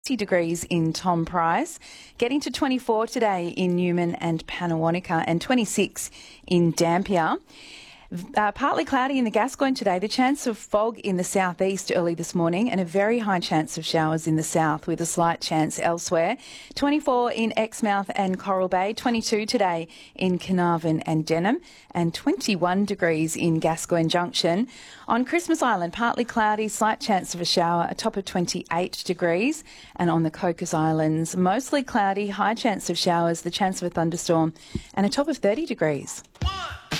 degrees in Tom Price, getting to 24 today in Newman and Pannawonica, and 26 in Dampier. Partly cloudy in the Gascoyne today, the chance of fog in the southeast early this morning, and a very high chance of showers in the south with a slight chance elsewhere. 24 in Exmouth and Coral Bay, 22 today in Carnarvon and Denham, and 21 degrees in Gascoyne Junction. On Christmas Island, partly cloudy, slight chance of a shower, a top of 28 degrees. And on the Cocos Islands, mostly cloudy, high chance of showers, the chance of a thunderstorm, and a top of 30 degrees.